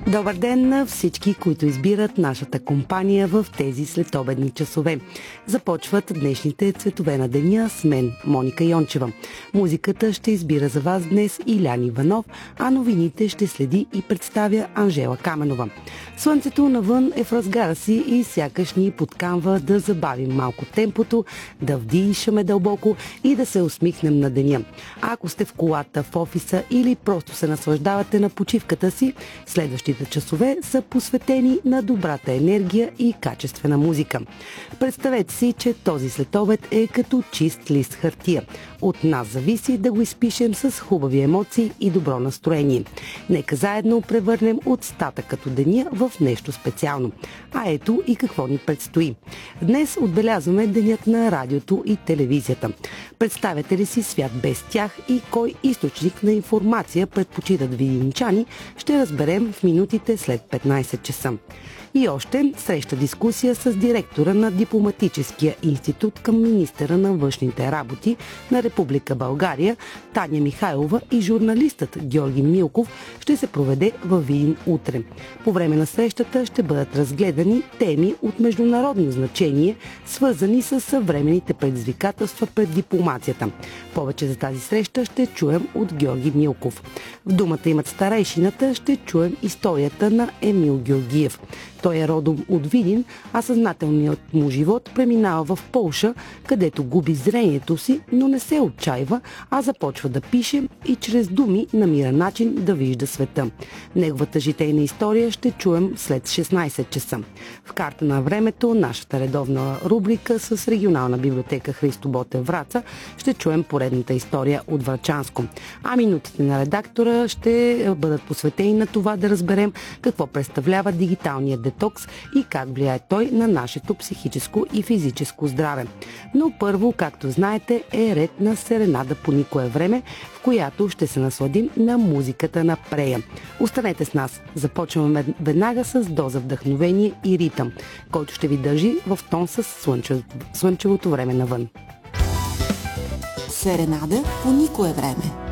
Добър ден на всички, които избират нашата компания в тези следобедни часове. Започват днешните цветове на деня с мен, Моника Йончева. Музиката ще избира за вас днес Илян Иванов, а новините ще следи и представя Анжела Каменова. Слънцето навън е в разгара си и сякаш ни подканва да забавим малко темпото, да вдишаме дълбоко и да се усмихнем на деня. А ако сте в колата, в офиса или просто се наслаждавате на почивката си, следващите часове са посветени на добрата енергия и качествена музика. Представете си, че този следобед е като чист лист хартия. От нас зависи да го изпишем с хубави емоции и добро настроение. Нека заедно превърнем остатъкът от деня в нещо специално. А ето и какво ни предстои. Днес отбелязваме денят на радиото и телевизията. Представяте ли си свят без тях и кой източник на информация предпочитат видинчани, ще разберем в минутите след 15 часа. И още среща дискусия с директора на Дипломатическия институт към министъра на външните работи на Република България Таня Михайлова и журналистът Георги Милков ще се проведе във Видин утре. По време на срещата ще бъдат разгледани теми от международно значение, свързани с съвременните предизвикателства пред дипломацията. Повече за тази среща ще чуем от Георги Милков. В думата имат старейшината ще чуем историята на Емил Георгиев. Той е родом от Видин, а съзнателният му живот преминава в Полша, където губи зрението си, но не се отчаива, а започва да пише и чрез думи намира начин да вижда света. Неговата житейна история ще чуем след 16 часа. В карта на времето, нашата редовна рубрика с регионална библиотека Христо Ботев Враца, ще чуем поредната история от Врачанско. А минутите на редактора ще бъдат посветени на това да разберем какво представлява дигиталният детокс и как влияе той на нашето психическо и физическо здраве. Но първо, както знаете, е ред на серенада по никое време, в която ще се насладим на музиката на Прея. Останете с нас. Започваме веднага с доза вдъхновение и ритъм, който ще ви държи в тон с слънчевото време навън. Серенада по никое време.